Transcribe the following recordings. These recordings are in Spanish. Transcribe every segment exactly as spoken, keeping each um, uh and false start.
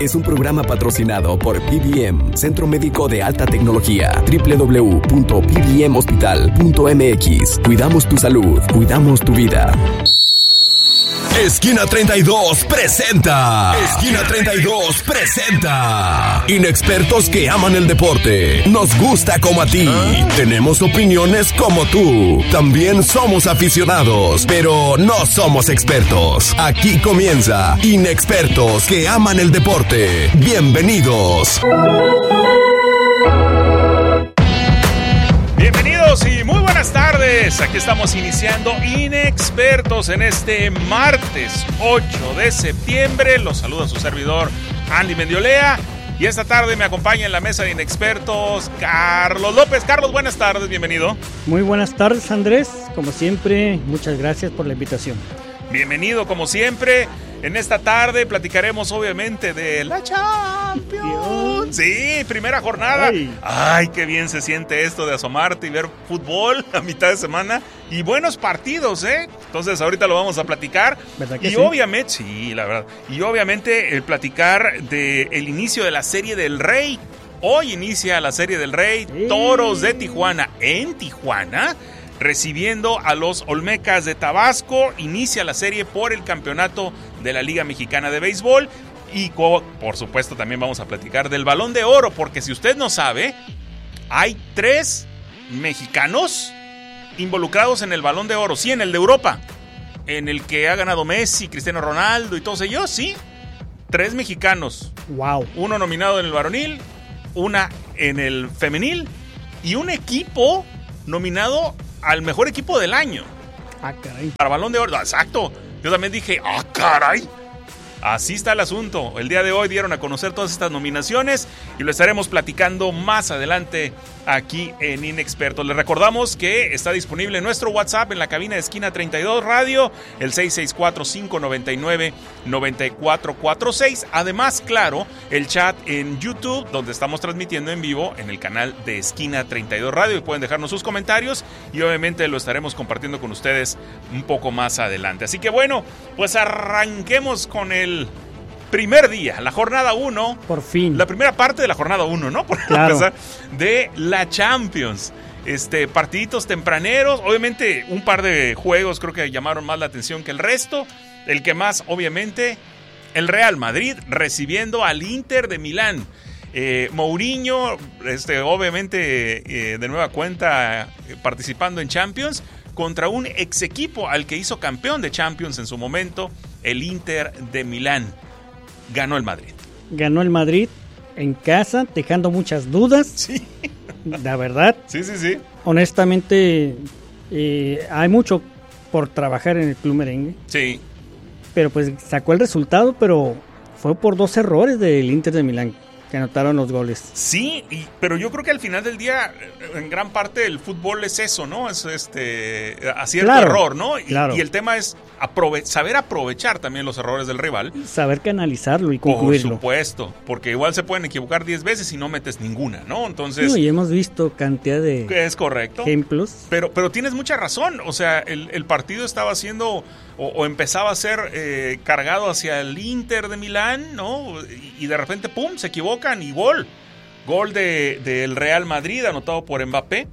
es un programa patrocinado por P B M, Centro Médico de Alta Tecnología. doble u doble u doble u punto p b m hospital punto m x. Cuidamos tu salud, cuidamos tu vida. Esquina treinta y dos presenta. Esquina treinta y dos presenta. Inexpertos que aman el deporte. Nos gusta como a ti. Tenemos opiniones como tú. También somos aficionados, pero no somos expertos. Aquí comienza Inexpertos que aman el deporte. Bienvenidos. Bienvenidos y muy buenas tardes. Aquí estamos iniciando Inexpertos en este martes ocho de septiembre. Los saluda su servidor Andy Mendiolea. Y esta tarde me acompaña en la mesa de Inexpertos Carlos López. Carlos, buenas tardes, bienvenido. Muy buenas tardes, Andrés. Como siempre, muchas gracias por la invitación. Bienvenido, como siempre. En esta tarde platicaremos obviamente de la Champions. Sí, primera jornada. Ay. Ay, qué bien se siente esto de asomarte y ver fútbol a mitad de semana. Y buenos partidos, ¿eh? Entonces ahorita lo vamos a platicar. ¿Verdad que y sí? obviamente, sí, la verdad. Y obviamente el platicar del inicio de la Serie del Rey. Hoy inicia la Serie del Rey. Sí. Toros de Tijuana en Tijuana, recibiendo a los Olmecas de Tabasco. Inicia la serie por el campeonato de la Liga Mexicana de Béisbol. Y por supuesto también vamos a platicar del Balón de Oro, porque si usted no sabe, hay tres mexicanos involucrados en el Balón de Oro. Sí, en el de Europa, en el que ha ganado Messi, Cristiano Ronaldo y todos ellos, sí. Tres mexicanos. Wow. Uno nominado en el varonil, una en el femenil y un equipo nominado al mejor equipo del año. Ah, caray. Para Balón de Oro, exacto. Yo también dije, ah, caray. Así está el asunto. El día de hoy dieron a conocer todas estas nominaciones y lo estaremos platicando más adelante aquí en Inexpertos. Les recordamos que está disponible nuestro WhatsApp en la cabina de Esquina treinta y dos Radio, el seis seis cuatro, cinco nueve nueve, nueve cuatro cuatro seis. Además, claro, el chat en YouTube, donde estamos transmitiendo en vivo en el canal de Esquina treinta y dos Radio, y pueden dejarnos sus comentarios y obviamente lo estaremos compartiendo con ustedes un poco más adelante. Así que bueno, pues arranquemos con el primer día, la jornada uno. Por fin. La primera parte de la jornada uno, ¿no? Por claro. empezar, de la Champions. Este, partiditos tempraneros. Obviamente, un par de juegos creo que llamaron más la atención que el resto. El que más, obviamente, el Real Madrid recibiendo al Inter de Milán. Eh, Mourinho, este, obviamente, eh, de nueva cuenta, eh, participando en Champions, contra un ex equipo al que hizo campeón de Champions en su momento, el Inter de Milán. Ganó el Madrid. Ganó el Madrid en casa, dejando muchas dudas. Sí. La verdad. Sí, sí, sí. Honestamente, eh, hay mucho por trabajar en el club merengue. Sí. Pero pues sacó el resultado, pero fue por dos errores del Inter de Milán que anotaron los goles. Sí, y, pero yo creo que al final del día, en gran parte el fútbol es eso, ¿no? Es este acierto, claro, error, ¿no? Y, claro. y el tema es aprove- saber aprovechar también los errores del rival. Saber canalizarlo y concluirlo. Por supuesto, porque igual se pueden equivocar diez veces y no metes ninguna, ¿no? Entonces... No, y hemos visto cantidad de es correcto. ejemplos. Pero, pero tienes mucha razón, o sea, el, el partido estaba siendo... O, o empezaba a ser eh, cargado hacia el Inter de Milán, ¿no? Y, y de repente, ¡pum!, se equivocan y gol. Gol de, del Real Madrid, anotado por Mbappé.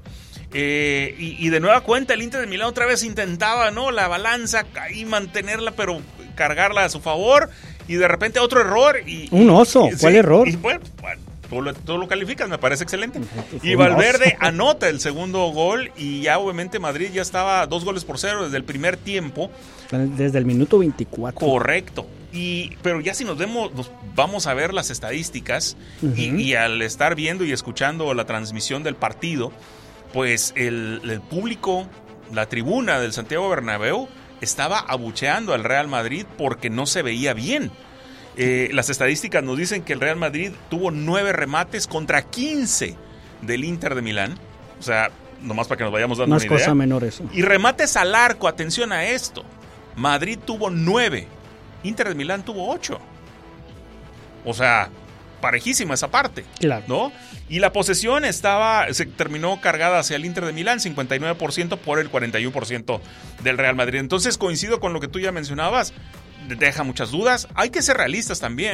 Eh, y, y de nueva cuenta, el Inter de Milán otra vez intentaba, ¿no? La balanza, ahí mantenerla, pero cargarla a su favor. Y de repente otro error. Y, Un oso, y, ¿cuál sí, error? Y bueno, bueno tú, lo, tú lo calificas, me parece excelente. Fue Y Valverde anota el segundo gol y ya obviamente Madrid ya estaba dos goles por cero desde el primer tiempo. Desde el minuto veinticuatro. Correcto. Y, pero ya si nos vemos, nos vamos a ver las estadísticas. Uh-huh. y, y al estar viendo y escuchando la transmisión del partido, pues el, el público, la tribuna del Santiago Bernabéu estaba abucheando al Real Madrid porque no se veía bien. Eh, las estadísticas nos dicen que el Real Madrid tuvo nueve remates contra quince del Inter de Milán. O sea, nomás para que nos vayamos dando Más una idea. cosa menor eso. Y remates al arco, atención a esto. Madrid tuvo nueve, Inter de Milán tuvo ocho. O sea, parejísima esa parte, claro, ¿no? Y la posesión estaba, se terminó cargada hacia el Inter de Milán, cincuenta y nueve por ciento por el cuarenta y uno por ciento del Real Madrid. Entonces coincido con lo que tú ya mencionabas, deja muchas dudas. Hay que ser realistas también.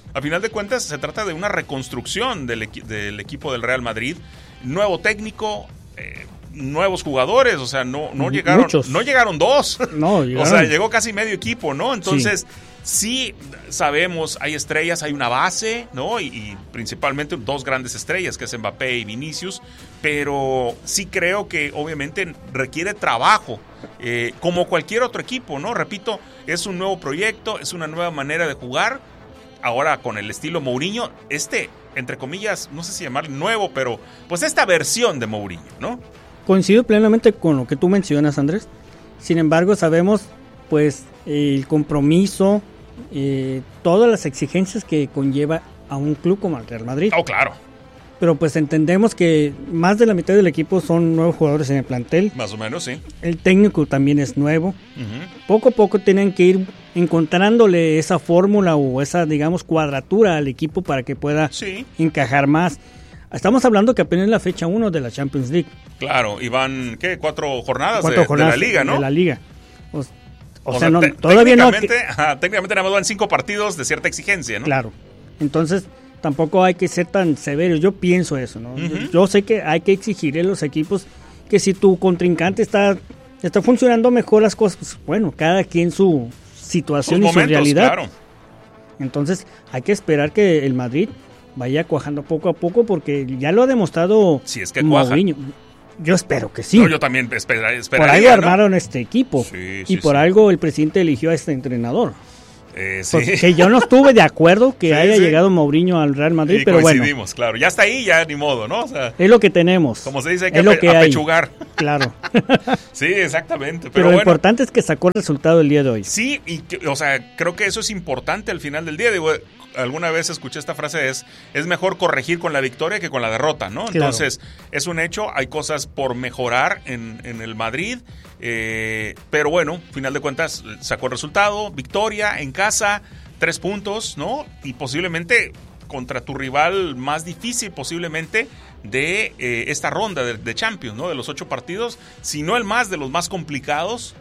A final de cuentas, se trata de una reconstrucción del, equi- del equipo del Real Madrid. Nuevo técnico, eh, nuevos jugadores, o sea, no, no llegaron Muchos. no llegaron dos. No, O llegaron. sea, llegó casi medio equipo, ¿no? Entonces, sí, sí sabemos, hay estrellas, hay una base, ¿no? Y, y principalmente dos grandes estrellas, que es Mbappé y Vinicius, pero sí creo que obviamente requiere trabajo, eh, como cualquier otro equipo, ¿no? Repito, es un nuevo proyecto, es una nueva manera de jugar, ahora con el estilo Mourinho, este, entre comillas, no sé si llamarlo nuevo, pero pues esta versión de Mourinho, ¿no? Coincido plenamente con lo que tú mencionas, Andrés. Sin embargo, sabemos pues el compromiso, eh, todas las exigencias que conlleva a un club como el Real Madrid. Oh, claro. Pero pues entendemos que más de la mitad del equipo son nuevos jugadores en el plantel. Más o menos, sí. El técnico también es nuevo. Uh-huh. Poco a poco tienen que ir encontrándole esa fórmula o esa, digamos, cuadratura al equipo para que pueda Sí. encajar más. Estamos hablando que apenas es la fecha uno de la Champions League. Claro, y van, ¿qué? Cuatro jornadas, Cuatro de, jornadas de la liga, ¿no? De la liga. O, o O sea, sea, no, te- todavía no. técnicamente, ajá, técnicamente nada más van cinco partidos de cierta exigencia, ¿no? Claro. Entonces, tampoco hay que ser tan severos. Yo pienso eso, ¿no? Ujú. yo, yo sé que hay que exigirle a los equipos que si tu contrincante está, está funcionando mejor las cosas, pues, bueno, cada quien su Sus situación y su momentos, realidad. claro. Entonces, hay que esperar que el Madrid vaya cuajando poco a poco porque ya lo ha demostrado Si es que cuaja. Mourinho. Yo espero que sí. No, yo también espera- por esperaría, algo ¿no? armaron este equipo Sí, y sí, por sí. algo el presidente eligió a este entrenador. Eh, sí. Porque yo no estuve de acuerdo que Sí, haya sí. llegado Mourinho al Real Madrid, Y pero bueno, coincidimos, claro. Ya está ahí, ya ni modo, ¿no? O sea, es lo que tenemos. como se dice, hay que, es lo ape- que hay. apechugar. Claro. Sí, exactamente. Pero, Pero lo bueno, importante es que sacó el resultado el día de hoy. sí, y que- o sea, creo que eso es importante al final del día. Digo, alguna vez escuché esta frase, es, es mejor corregir con la victoria que con la derrota, ¿no? Claro. Entonces, es un hecho, hay cosas por mejorar en, en el Madrid, eh, pero bueno, final de cuentas, sacó el resultado, victoria en casa, tres puntos, ¿no? Y posiblemente contra tu rival más difícil, posiblemente, de eh, esta ronda de, de Champions, ¿no? De los ocho partidos, si no el más, de los más complicados.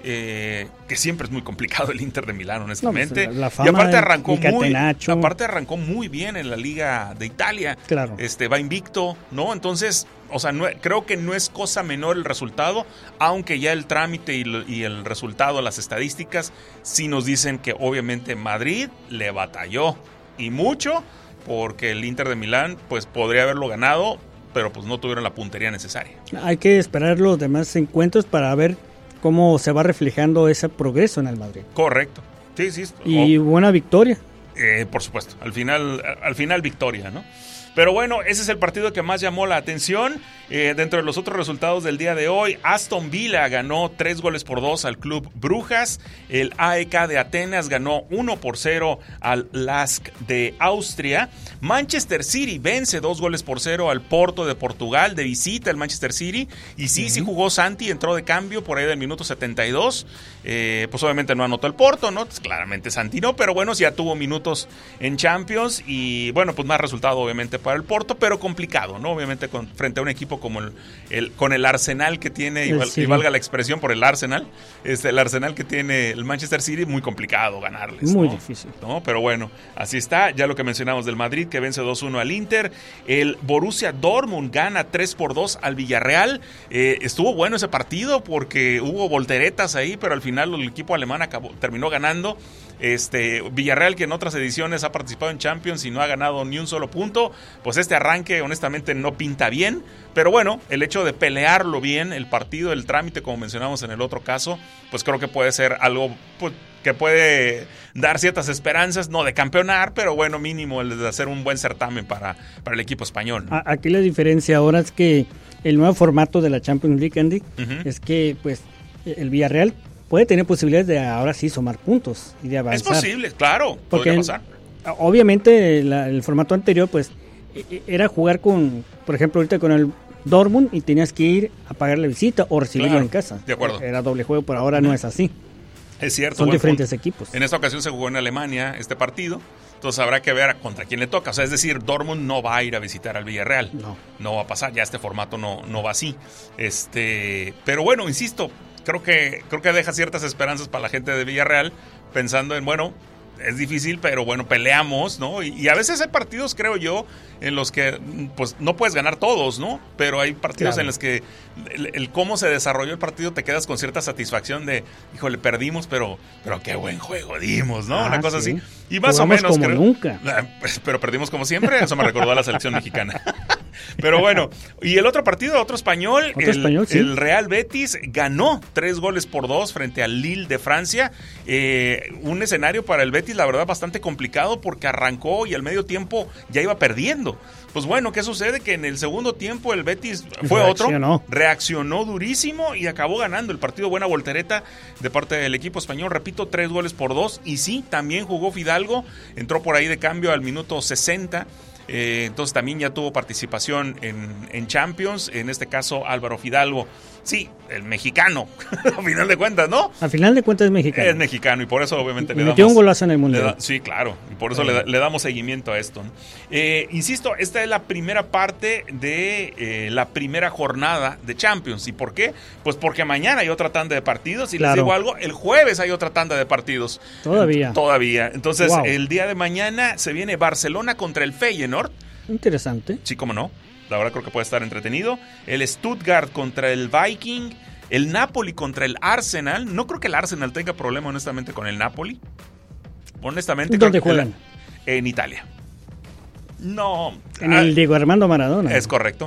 Eh, que siempre es muy complicado el Inter de Milán, honestamente. No, pues, la y fama aparte del- arrancó el muy, catenacho. aparte arrancó muy bien en la Liga de Italia. Claro. Este va invicto, ¿no? Entonces, o sea, no, creo que no es cosa menor el resultado, aunque ya el trámite y, lo- y el resultado, las estadísticas, sí nos dicen que obviamente Madrid le batalló y mucho, porque el Inter de Milán, pues podría haberlo ganado, pero pues no tuvieron la puntería necesaria. Hay que esperar los demás encuentros para ver cómo se va reflejando ese progreso en el Madrid. Correcto. Sí, sí. Y buena victoria. Eh, por supuesto, al final, al final victoria, ¿no? Pero bueno, ese es el partido que más llamó la atención. Eh, dentro de los otros resultados del día de hoy, Aston Villa ganó tres goles por dos al Club Brujas. El A E K de Atenas ganó uno por cero al Lask de Austria. Manchester City vence dos goles por cero al Porto de Portugal, de visita el Manchester City. Y sí, uh-huh. sí jugó Santi, entró de cambio por ahí del minuto setenta y dos. Eh, pues obviamente no anotó el Porto, ¿no? Pues claramente Santi no, pero bueno, ya tuvo minutos en Champions. Y bueno, pues más resultado obviamente para el Porto, pero complicado, ¿no? Obviamente con, frente a un equipo como el, el con el arsenal que tiene, y, val, y valga la expresión por el Arsenal, este, el arsenal que tiene el Manchester City, muy complicado ganarles. Muy ¿no? difícil. ¿No? Pero bueno, así está, ya lo que mencionamos del Madrid, que vence dos uno al Inter. El Borussia Dortmund gana tres por dos al Villarreal. Eh, estuvo bueno ese partido porque hubo volteretas ahí, pero al final el equipo alemán acabó, terminó ganando. Este Villarreal, que en otras ediciones ha participado en Champions y no ha ganado ni un solo punto, pues este arranque honestamente no pinta bien, pero bueno, el hecho de pelearlo bien, el partido, el trámite, como mencionamos en el otro caso, pues creo que puede ser algo pues, que puede dar ciertas esperanzas, no de campeonar, pero bueno, mínimo el de hacer un buen certamen para, para el equipo español, ¿no? Aquí la diferencia ahora es que el nuevo formato de la Champions League, Andy, uh-huh. es que pues el Villarreal puede tener posibilidades de ahora sí sumar puntos y de avanzar. Es posible, claro, porque podría pasar. Obviamente la, el formato anterior pues era jugar con, por ejemplo, ahorita con el Dortmund y tenías que ir a pagar la visita o recibirlo claro, en casa. De acuerdo. Era doble juego, pero ahora uh-huh. no es así. Es cierto. Son diferentes punto. equipos. En esta ocasión se jugó en Alemania este partido, entonces habrá que ver contra quién le toca. O sea, es decir, Dortmund no va a ir a visitar al Villarreal. No. No va a pasar, ya este formato no, no va así. Este, pero bueno, insisto, creo que, creo que deja ciertas esperanzas para la gente de Villarreal, pensando en, bueno, es difícil, pero bueno, peleamos, ¿no? Y, y a veces hay partidos, creo yo, en los que pues no puedes ganar todos, ¿no? Pero hay partidos claro. en los que el, el cómo se desarrolló el partido te quedas con cierta satisfacción de, híjole, perdimos, pero pero qué buen juego dimos, ¿no? Ah, Una cosa sí. así. Y más Jugamos o menos como creo, nunca. Pero perdimos como siempre, eso me recordó a la selección mexicana. Pero bueno, y el otro partido, otro español, ¿Otro el, español sí? el Real Betis ganó tres goles por dos frente al Lille de Francia. Eh, un escenario para el Betis, la verdad, bastante complicado porque arrancó y al medio tiempo ya iba perdiendo. Pues bueno, ¿qué sucede? Que en el segundo tiempo el Betis fue reaccionó. otro, reaccionó durísimo y acabó ganando el partido. Buena voltereta de parte del equipo español, repito, tres goles por dos. Y sí, también jugó Fidalgo, entró por ahí de cambio al minuto sesenta. Eh, entonces también ya tuvo participación en, en Champions, en este caso Álvaro Fidalgo. Sí, el mexicano, a final de cuentas, ¿no? Al final de cuentas es mexicano. Es mexicano y por eso obviamente y le metió damos... un golazo en el Mundial. Da, sí, claro, y por eso le, le damos seguimiento a esto, ¿no? Eh, insisto, esta es la primera parte de eh, la primera jornada de Champions. ¿Y por qué? Pues porque mañana hay otra tanda de partidos y claro. les digo algo, el jueves hay otra tanda de partidos. Todavía. Todavía. Entonces, wow. el día de mañana se viene Barcelona contra el Feyenoord. Interesante. Sí, cómo no. La verdad creo que puede estar entretenido. El Stuttgart contra el Viking. El Napoli contra el Arsenal. No creo que el Arsenal tenga problema, honestamente, con el Napoli. Honestamente. ¿Dónde creo juegan? Que el, en Italia. No. En el Diego Armando Maradona. Es correcto.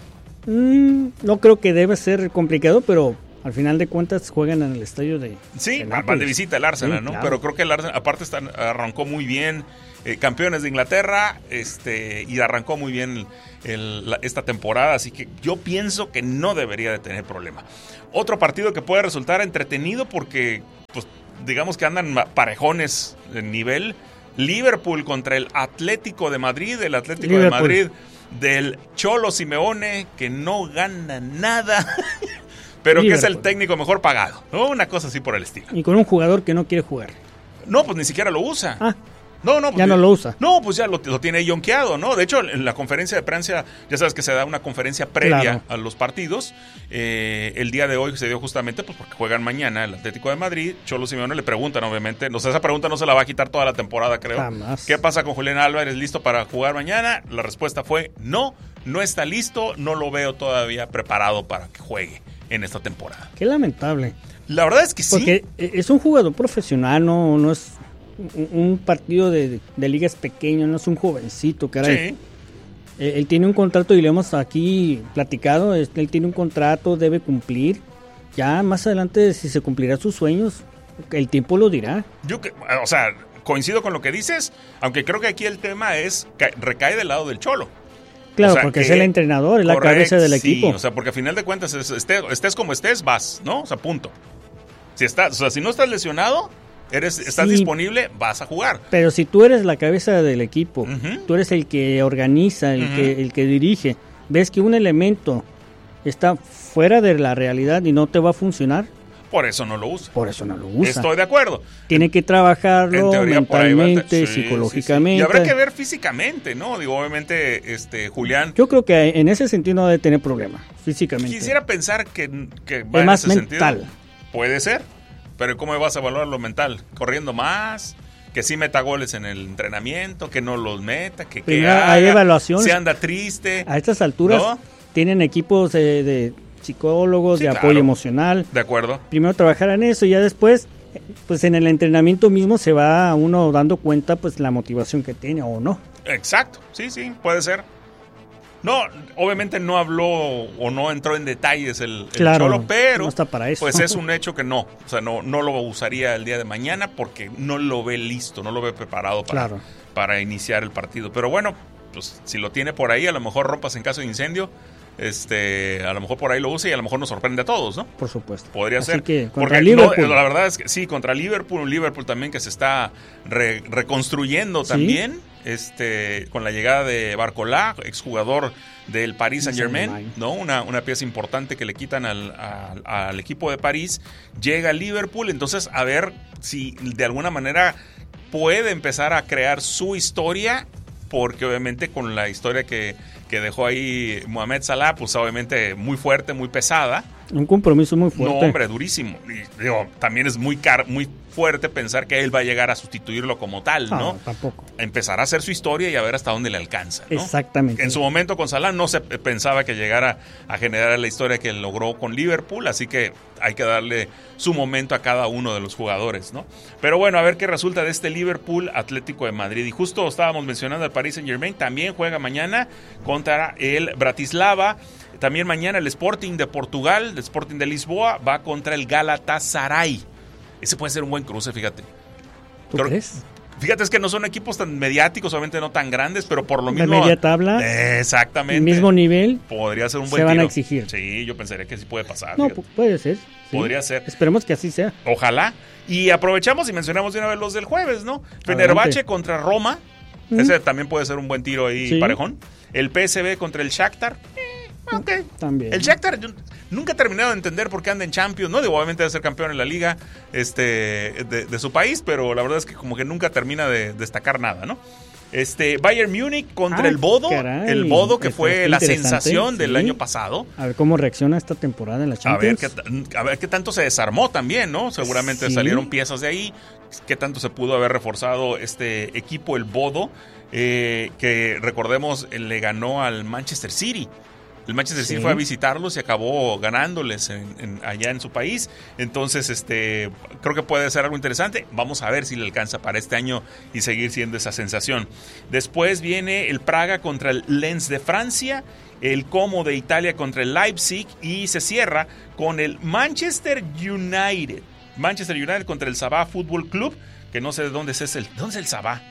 Mm, no creo que debe ser complicado, pero al final de cuentas juegan en el estadio de. Sí, de van de visita el Arsenal, sí, ¿no? Claro. Pero creo que el Arsenal, aparte, está, arrancó muy bien. Eh, campeones de Inglaterra, este, y arrancó muy bien el, la, esta temporada, así que yo pienso que no debería de tener problema. Otro partido que puede resultar entretenido porque, pues, digamos que andan parejones en nivel. Liverpool contra el Atlético de Madrid, el Atlético Liverpool. de Madrid del Cholo Simeone, que no gana nada, pero Liverpool. que es el técnico mejor pagado, ¿no? Una cosa así por el estilo. Y con un jugador que no quiere jugar. No, pues ni siquiera lo usa. Ah. No, no, pues, ya no lo usa. No, pues ya lo, lo tiene yonkeado, ¿no? De hecho, en la conferencia de prensa, ya sabes que se da una conferencia previa claro. a los partidos. Eh, el día de hoy se dio justamente pues porque juegan mañana el Atlético de Madrid. Cholo Simeone le preguntan, obviamente. No sé, esa pregunta no se la va a quitar toda la temporada, creo. Jamás. ¿Qué pasa con Julián Álvarez? ¿Listo para jugar mañana? La respuesta fue no, no está listo. No lo veo todavía preparado para que juegue en esta temporada. Qué lamentable. La verdad es que sí. Porque es un jugador profesional, no, no es... un partido de, de ligas pequeño, no es un jovencito, caray. Sí. Él, él tiene un contrato y lo hemos aquí platicado, él tiene un contrato, debe cumplir. Ya más adelante, si se cumplirá sus sueños, el tiempo lo dirá. Yo, que, o sea, coincido con lo que dices, aunque creo que aquí el tema es que recae del lado del Cholo. Claro, o sea, porque que, es el entrenador, es correcto, la cabeza del sí, equipo. O sea, porque a final de cuentas, es, estés, estés como estés, vas, ¿no? O sea, punto. Si estás, o sea, si no estás lesionado, eres, estás sí, disponible, vas a jugar. Pero si tú eres la cabeza del equipo, uh-huh. tú eres el que organiza, el, uh-huh. que, el que dirige, ves que un elemento está fuera de la realidad y no te va a funcionar, por eso no lo usa. Por eso no lo usa. Estoy de acuerdo. Tiene que trabajarlo teoría, mentalmente, sí, psicológicamente. Sí, sí. Y habrá que ver físicamente, ¿no? Digo, obviamente, este Julián... Yo creo que en ese sentido no debe tener problema, físicamente. Quisiera pensar que, que va es en más ese mental. sentido. Puede ser, pero ¿cómo vas a evaluar lo mental? ¿Corriendo más? Que sí meta goles en el entrenamiento, que no los meta, que, que haga, hay evaluaciones. Se anda triste. A estas alturas, ¿no? Tienen equipos de... de psicólogos, sí, de apoyo claro. emocional. De acuerdo. Primero trabajar en eso y ya después, pues en el entrenamiento mismo se va uno dando cuenta, pues la motivación que tiene o no. Exacto, sí, sí, puede ser. No, obviamente no habló o no entró en detalles el, el claro, Cholo, pero no está para eso. Pues es un hecho que no, o sea, no, no lo usaría el día de mañana porque no lo ve listo, no lo ve preparado para, claro. para iniciar el partido. Pero bueno, pues si lo tiene por ahí, a lo mejor rompas en caso de incendio. Este, a lo mejor por ahí lo usa y a lo mejor nos sorprende a todos, ¿no? Por supuesto. Podría Así ser. Que contra porque Liverpool. No, la verdad es que sí, contra Liverpool, un Liverpool también que se está re, reconstruyendo ¿Sí? también, este, con la llegada de Barcola, exjugador del Paris Saint-Germain, ¿no? Una, una pieza importante que le quitan al, al, al equipo de París. Llega a Liverpool, entonces a ver si de alguna manera puede empezar a crear su historia, porque obviamente con la historia que, que dejó ahí Mohamed Salah, pues obviamente muy fuerte, muy pesada. Un compromiso muy fuerte. No, hombre, durísimo. Y, digo, también es muy car muy fuerte pensar que él va a llegar a sustituirlo como tal, ¿no? No, tampoco. Empezará a hacer su historia y a ver hasta dónde le alcanza, ¿no? Exactamente. En su momento con Salah no se pensaba que llegara a generar la historia que logró con Liverpool, así que hay que darle su momento a cada uno de los jugadores, ¿no? Pero bueno, a ver qué resulta de este Liverpool Atlético de Madrid. Y justo estábamos mencionando al Paris Saint-Germain, también juega mañana contra el Bratislava. También mañana el Sporting de Portugal, el Sporting de Lisboa, va contra el Galatasaray. Ese puede ser un buen cruce, fíjate. ¿Tú Creo, crees? Fíjate, es que no son equipos tan mediáticos, obviamente no tan grandes, pero por lo mismo... La media tabla. Eh, exactamente. El mismo nivel. Podría ser un Se buen van tiro. a exigir. Sí, yo pensaría que sí puede pasar. No, fíjate. puede ser. Sí. Podría ser. Esperemos que así sea. Ojalá. Y aprovechamos y mencionamos de una vez los del jueves, ¿no? Fenerbahce contra Roma. Mm. Ese también puede ser un buen tiro ahí, sí. Parejón. El P S V contra el Shakhtar. Ok. También. El Shakhtar, yo nunca he terminado de entender por qué anda en Champions, ¿no? Digo, obviamente debe ser campeón en la liga este, de, de su país, pero la verdad es que como que nunca termina de destacar nada, ¿no? Este, Bayern Múnich contra ah, el Bodo. Caray. El Bodo, que Esto fue la sensación del sí. año pasado. A ver cómo reacciona esta temporada en la Champions. A ver qué, a ver qué tanto se desarmó también, ¿no? Seguramente sí. salieron piezas de ahí. Qué tanto se pudo haber reforzado este equipo, el Bodo, eh, que recordemos le ganó al Manchester City. El Manchester City sí. fue a visitarlos y acabó ganándoles en, en, allá en su país. Entonces, este, creo que puede ser algo interesante. Vamos a ver si le alcanza para este año y seguir siendo esa sensación. Después viene el Praga contra el Lens de Francia, el Como de Italia contra el Leipzig y se cierra con el Manchester United. Manchester United contra el Sabah Football Club, que no sé de dónde es el, ¿dónde es el Sabah?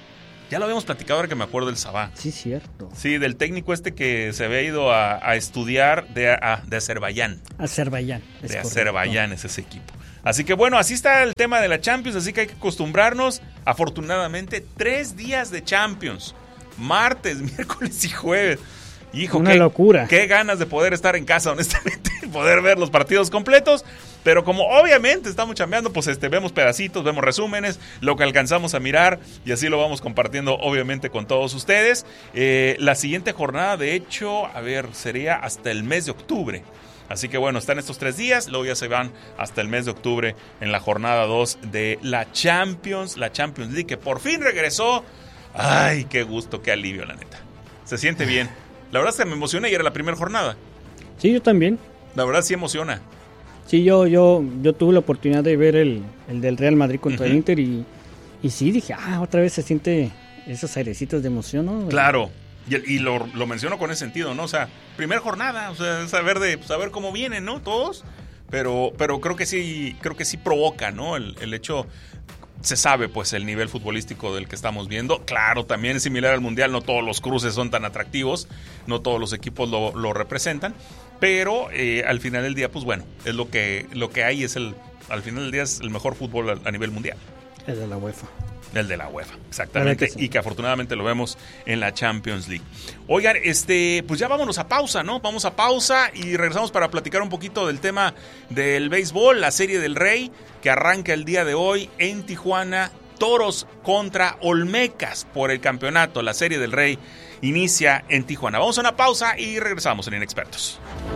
Ya lo habíamos platicado ahora que me acuerdo del Sabah. Sí, cierto. Sí, del técnico este que se había ido a, a estudiar de, a, de Azerbaiyán. Azerbaiyán. Es de correcto. Azerbaiyán es ese equipo. Así que bueno, así está el tema de la Champions, así que hay que acostumbrarnos. Afortunadamente, tres días de Champions. Martes, miércoles y jueves. Hijo, Una qué, locura. Qué ganas de poder estar en casa, honestamente, poder ver los partidos completos. Pero como obviamente estamos chambeando, pues este, vemos pedacitos, vemos resúmenes, lo que alcanzamos a mirar y así lo vamos compartiendo obviamente con todos ustedes. Eh, la siguiente jornada, de hecho, a ver, sería hasta el mes de octubre. Así que bueno, están estos tres días, luego ya se van hasta el mes de octubre en la jornada dos de la Champions, la Champions League, que por fin regresó. Ay, qué gusto, qué alivio, la neta. Se siente bien. La verdad es que me emocioné y era la primera jornada. Sí, yo también. La verdad sí emociona. Sí, yo, yo, yo tuve la oportunidad de ver el, el del Real Madrid contra uh-huh. el Inter y, y sí, dije, ah, otra vez se siente esos airecitos de emoción, ¿no? Claro, y, y lo, lo menciono con ese sentido, ¿no? O sea, primera jornada, o sea, saber de saber cómo vienen, ¿no? Todos, pero, pero creo que sí, creo que sí provoca, ¿no? El, el hecho, se sabe, pues, el nivel futbolístico del que estamos viendo. Claro, también es similar al Mundial, no todos los cruces son tan atractivos, no todos los equipos lo, lo representan. Pero eh, al final del día, pues bueno, es lo que lo que hay, es el al final del día es el mejor fútbol a, a nivel mundial. El de la UEFA. El de la UEFA, exactamente. Que sí. Y que afortunadamente lo vemos en la Champions League. Oigan, este, pues ya vámonos a pausa, ¿no? Vamos a pausa y regresamos para platicar un poquito del tema del béisbol, la Serie del Rey, que arranca el día de hoy en Tijuana. Toros contra Olmecas por el campeonato. La Serie del Rey inicia en Tijuana. Vamos a una pausa y regresamos en Inexpertos.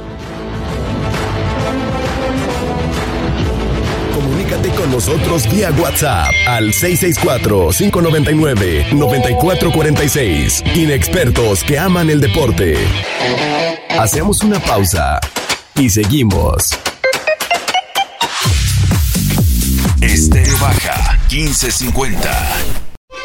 Comunícate con nosotros vía WhatsApp al seis seis cuatro, cinco nueve nueve, nueve cuatro cuatro seis. Inexpertos que aman el deporte. Hacemos una pausa y seguimos. Estéreo Baja quince cincuenta.